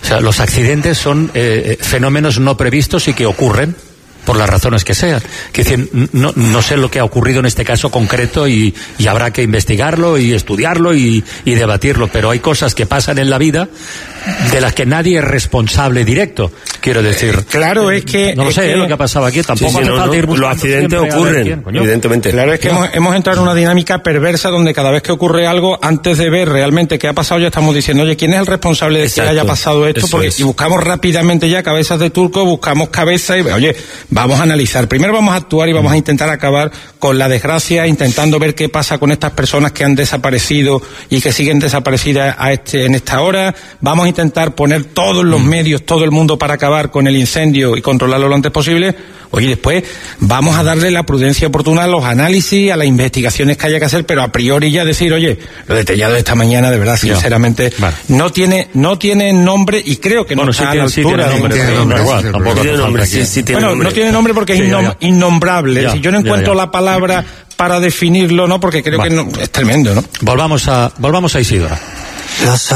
sea, los accidentes son fenómenos no previstos y que ocurren por las razones que sean. Que decir, no sé lo que ha ocurrido en este caso concreto y habrá que investigarlo y estudiarlo y debatirlo, pero hay cosas que pasan en la vida de las que nadie es responsable directo, quiero decir. Claro, es que... No lo sé, lo que ha pasado aquí, tampoco hace falta ir buscando. Los accidentes ocurren, evidentemente. Claro, es que hemos entrado en una dinámica perversa donde cada vez que ocurre algo, antes de ver realmente qué ha pasado, ya estamos diciendo, oye, ¿quién es el responsable de que haya pasado esto? Y buscamos rápidamente ya cabezas de turco, buscamos cabezas y, oye, vamos a analizar. Primero vamos a actuar y vamos a intentar acabar con la desgracia, intentando ver qué pasa con estas personas que han desaparecido y que siguen desaparecidas en esta hora. Vamos a intentar poner todos los medios, todo el mundo para acabar con el incendio y controlarlo lo antes posible. Oye, después vamos a darle la prudencia oportuna a los análisis, a las investigaciones que haya que hacer, pero a priori ya decir, oye, lo de Tellado de esta mañana, de verdad, sinceramente, no tiene nombre y creo que no está a la altura. No tiene nombre porque es innombrable. Es decir, yo no encuentro la palabra para definirlo, ¿no? Porque creo que es tremendo, ¿no? Volvamos a Isidora.